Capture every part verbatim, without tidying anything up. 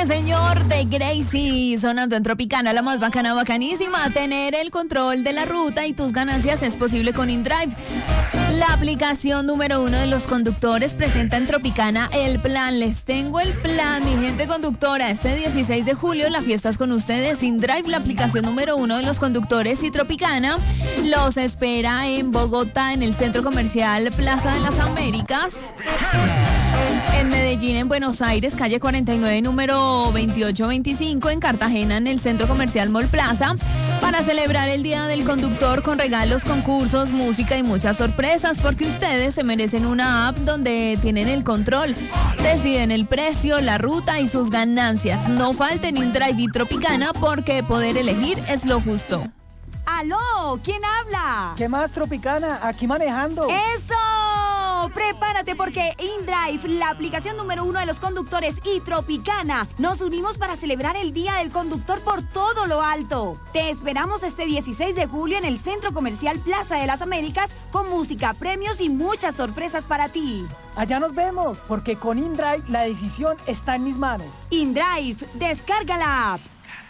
señor, de Gracie, sonando en Tropicana, la más bacana, bacanísima. Tener el control de la ruta y tus ganancias es posible con InDrive. La aplicación número uno de los conductores presenta en Tropicana el plan. Les tengo el plan, mi gente conductora. Este dieciséis de julio la fiesta es con ustedes. InDrive, la aplicación número uno de los conductores, y Tropicana los espera en Bogotá, en el Centro Comercial Plaza de las Américas. En Medellín, en Buenos Aires, calle cuarenta y nueve, número veintiocho veinticinco. En Cartagena, en el Centro Comercial Mall Plaza, para celebrar el Día del Conductor con regalos, concursos, música y muchas sorpresas, porque ustedes se merecen una app donde tienen el control. Deciden el precio, la ruta y sus ganancias. No falten InDrive y Tropicana, porque poder elegir es lo justo. ¡Aló! ¿Quién habla? ¿Qué más, Tropicana? Aquí manejando. ¡Eso! Prepárate porque InDrive, la aplicación número uno de los conductores, y Tropicana nos unimos para celebrar el Día del Conductor por todo lo alto. Te esperamos este dieciséis de julio en el Centro Comercial Plaza de las Américas con música, premios y muchas sorpresas para ti. Allá nos vemos, porque con InDrive la decisión está en mis manos. InDrive, descarga la app.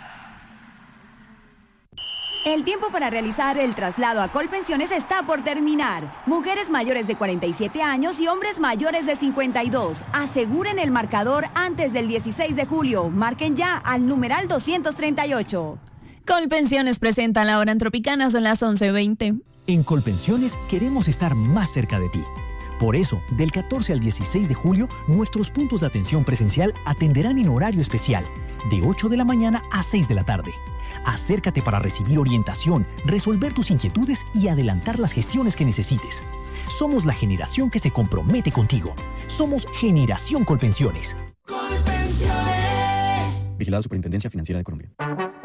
El tiempo para realizar el traslado a Colpensiones está por terminar. Mujeres mayores de cuarenta y siete años y hombres mayores de cincuenta y dos. Aseguren el marcador antes del dieciséis de julio. Marquen ya al numeral doscientos treinta y ocho. Colpensiones presenta la hora en Tropicana, son las once veinte. En Colpensiones queremos estar más cerca de ti. Por eso, del catorce al dieciséis de julio, nuestros puntos de atención presencial atenderán en horario especial, de ocho de la mañana a seis de la tarde. Acércate para recibir orientación, resolver tus inquietudes y adelantar las gestiones que necesites. Somos la generación que se compromete contigo. Somos Generación Colpensiones. Colpensiones. Vigilado Superintendencia Financiera de Colombia.